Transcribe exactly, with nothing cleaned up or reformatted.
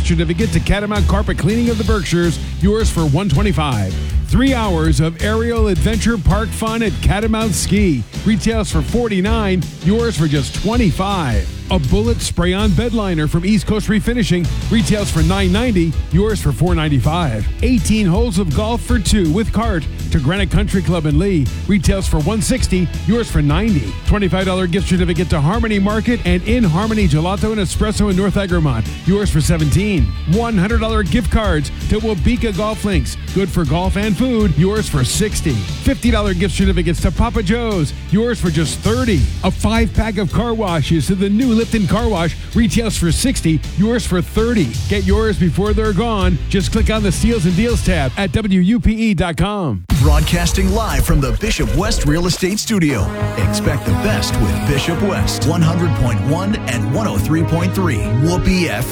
gift certificate to Catamount Carpet Cleaning of the Berkshires, yours for one hundred twenty-five dollars. Three hours of aerial adventure park fun at Catamount Ski. Retails for forty-nine dollars, yours for just twenty-five dollars. A bullet spray-on bed liner from East Coast Refinishing. Retails for nine ninety, yours for four ninety-five. eighteen holes of golf for two with cart to Granite Country Club in Lee. Retails for one sixty, yours for ninety. twenty-five dollars gift certificate to Harmony Market and In Harmony Gelato and Espresso in North Egremont. Yours for seventeen. one hundred dollars gift cards to Wabika Golf Links. Good for golf and food. Yours for sixty. fifty dollars gift certificates to Papa Joe's. Yours for just thirty. A five-pack of car washes to the new Lipton Car Wash. Retails for sixty. Yours for thirty. Get yours before they're gone. Just click on the Steals and Deals tab at W U P E dot com. Broadcasting live from the Bishop West Real Estate Studio. Expect the best with Bishop West. one hundred point one and one oh three point three. Whoopee F